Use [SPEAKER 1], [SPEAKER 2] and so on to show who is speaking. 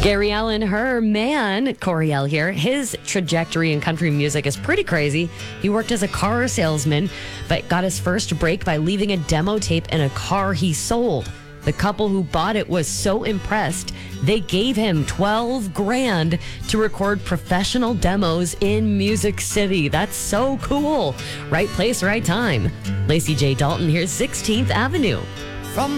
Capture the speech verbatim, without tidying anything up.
[SPEAKER 1] Gary Allen, her man, Coriel here, his trajectory in country music is pretty crazy. He worked as a car salesman, but got his first break by leaving a demo tape in a car he sold. The couple who bought it was so impressed, they gave him twelve grand to record professional demos in Music City. That's so cool. Right place, right time. Lacey J. Dalton, here's sixteenth Avenue.